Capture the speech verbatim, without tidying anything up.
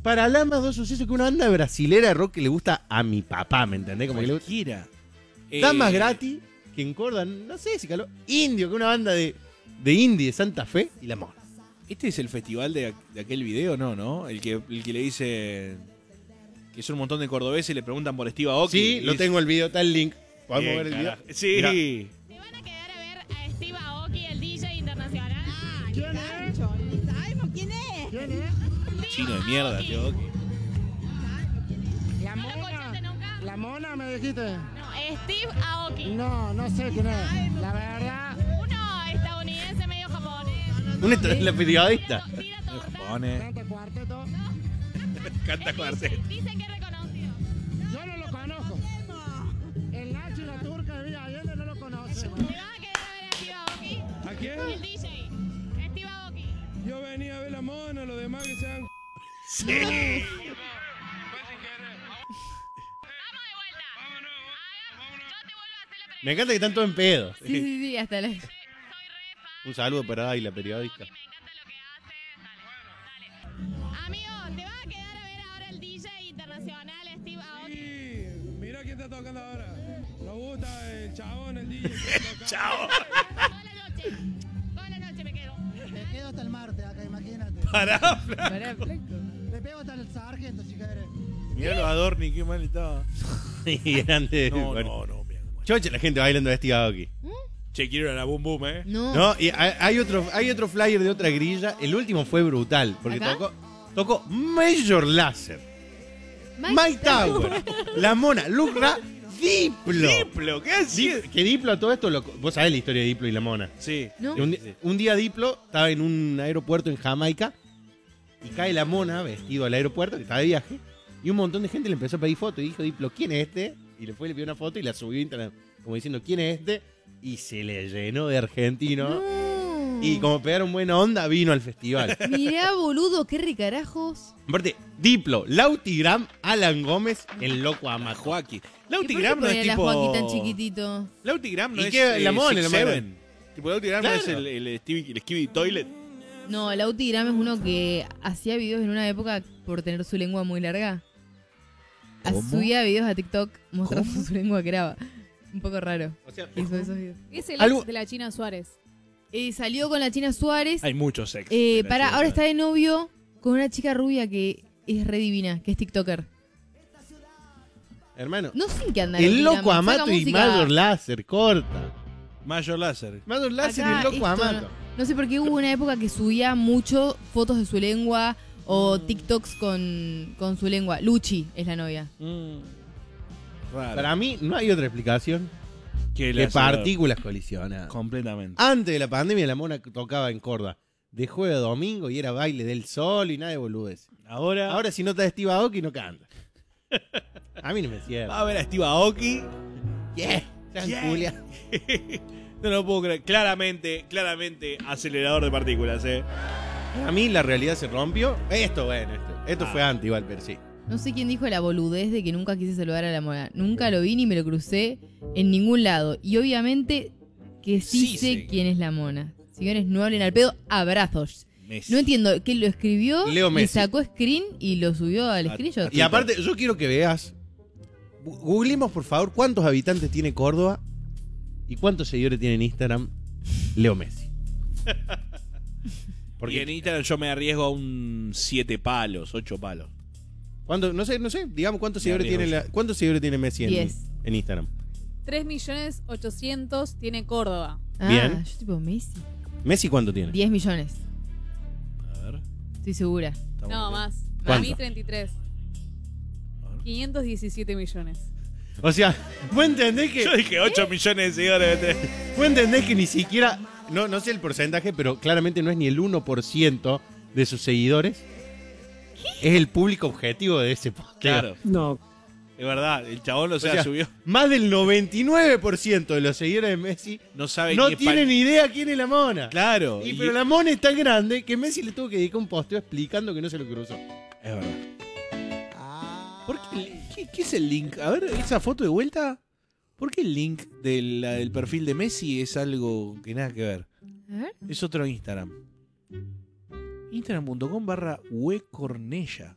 Paralamas, dos sucesos, que una banda brasilera de rock que le gusta a mi papá, ¿me entendés? Como que le gusta. Cualquiera. Damas Eh, gratis, que en Córdoba, no sé si caló. Indio, que una banda de, de indie de Santa Fe y la mona. ¿Este es el festival de, de aquel video? No, ¿no? El que, el que le dice que son un montón de cordobeses y le preguntan por Steve Aoki. Sí, lo dice, tengo el video, está el link. Podemos Bien, ver el video. carajo. Sí. Mirá. ¿Te van a quedar a ver a Steve Aoki, el D J internacional? Ah, ¿Quién es? ¿sabemos quién es? ¿Quién es? Chino de mierda, Aoki. Steve Aoki. La ¿No lo mona. escuchaste nunca? La mona me dijiste. No, Steve Aoki. No, no sé quién es. La verdad. Uno estadounidense medio japonés. Un est- la periodista. Tira torta. Pone, Canta cuarteto. canta cuarteto. Dicen que es reconocido. Yo no lo conozco. El Nacho y la turca de Villa Allende no lo conoce. ¿Te vas a quedar a ver a Steve Aoki? ¿A El quién? D J. Steve Aoki. Yo venía a ver la mona, los demás que sean. Sí. Vamos de vuelta. Haga- Yo te vuelvo a hacer la pregunta. Me encanta que están todos en pedo. Sí, sí, sí, hasta la... Soy re fan. Un saludo para Ay, la periodista. Y me encanta lo que hace. Dale, dale. Amigo, ¿te vas a quedar a ver ahora el D J internacional Steve Aoki? Sí, mira quién está tocando ahora. Nos gusta el chabón, el D J. que toca. Chao. Toda la noche. Toda la noche me quedo. Me quedo hasta el martes acá, imagínate. Pará, Pará, flaco. Le pego hasta el sargento si querés. mirá los Adorni, qué mal estaba. Y antes, No, bueno. no, no, mira cómo es. Choche la gente bailando de Steve Aoki. Che, quiero ir a la boom boom, eh. No. No, y hay hay otro, hay otro flyer de otra grilla. El último fue brutal, porque ¿Acá? tocó, tocó Major Lazer, Mike Mike Tower, La Mona, Lucra, Diplo. Diplo, ¿qué hacía? Dip- que Diplo a todo esto, lo, vos sabés la historia de Diplo y La Mona. Sí. ¿No? Un, di- un día Diplo estaba en un aeropuerto en Jamaica y cae La Mona vestido al aeropuerto, que estaba de viaje, y un montón de gente le empezó a pedir fotos y dijo Diplo, ¿quién es este? Y le fue y le pidió una foto y la subió a internet, como diciendo, ¿quién es este? Y se le llenó de argentinos. No. Y como pegaron buena onda, vino al festival. Mirá, boludo, qué ricarajos. Aparte, Diplo, Lautigram, Alan Gómez, el loco Amajo. Joaquín. ¿Y por Lautigram qué no es ponían a tipo. Joaquín tan chiquitito? Lautigram no ¿Y es. qué? La Mona, Six la Mona. Seven. Tipo, Lautigram no Claro. es el, el, Stevie, el Skibidi Toilet. No, el Autigram es uno que hacía videos en una época por tener su lengua muy larga. ¿Cómo? Subía videos a TikTok mostrando su lengua que era un poco raro. O sea, Hizo esos videos. Es el Algo- ex de la China Suárez. Eh, salió con la China Suárez. Hay muchos sex. Eh, de la para, chica. ahora está de novio con una chica rubia que es re divina, que es TikToker. hermano, No sé en qué anda. el Lautigram. loco Saca Amato y música- Major Láser, corta. Major Lazer. Major Láser y Acá, el loco esto, Amato. No, no sé por qué hubo una época que subía mucho fotos de su lengua o TikToks con, con su lengua. Luchi es la novia. Mm. Raro. Para mí no hay otra explicación que que la- partículas colisionadas. Completamente. Antes de la pandemia la Mona tocaba en Córdoba de jueves a domingo y era baile del sol y nada de boludez. Ahora. Ahora si no está Steve Aoki no canta. A mí no me cierra. Va a ver a Steve Aoki. Yeah, sean Yeah. culia. No lo puedo creer. Claramente, claramente, acelerador de partículas, eh. A mí la realidad se rompió. Esto, bueno, esto, esto Ah. fue antes igual, pero sí. No sé quién dijo la boludez de que nunca quise saludar a la Mona. Nunca lo vi ni me lo crucé en ningún lado. Y obviamente que sí, Sí sé sé. quién es la Mona. Señores, no hablen al pedo. Abrazos. Messi. No entiendo. ¿Qué lo escribió? Leo Le Messi. sacó screen y lo subió al A- screenshot. Y aparte, yo quiero que veas. gu- Googlemos, por favor, cuántos habitantes tiene Córdoba y cuántos seguidores tiene en Instagram Leo Messi. Porque en Instagram yo me arriesgo a un siete palos, ocho palos. ¿Cuánto? No sé, no sé. Digamos, ¿cuántos Me seguidores tiene, arriesgo la- ¿cuántos seguidores tiene Messi en, Diez. en Instagram? tres millones ochocientos tiene Córdoba. Ah, Bien. yo tipo Messi. ¿Messi cuánto tiene? diez millones. A ver. Estoy segura. estamos No, bien. más. ¿Cuánto? Para mí treinta y tres. A ver. quinientos diecisiete millones. O sea, vos entendés que, Yo dije ocho millones de seguidores. de tres. vos entendés que ni siquiera, no, no sé el porcentaje, pero claramente no es ni el uno por ciento de sus seguidores. Es el público objetivo de ese posteo. Claro. No. Es verdad, el chabón, o sea, O sea, subió. Más del noventa y nueve por ciento de los seguidores de Messi No sabe no ni es tienen pa- ni idea quién es la Mona. Claro. Y, y- pero la Mona es tan grande que Messi le tuvo que dedicar un posteo explicando que no se lo cruzó. Es verdad. ¿Por qué, qué, qué es el link? A ver, esa foto de vuelta. ¿Por qué el link de la- del perfil de Messi es algo que nada que ver? A ver. Es otro Instagram. Instagram punto com barra huecornella.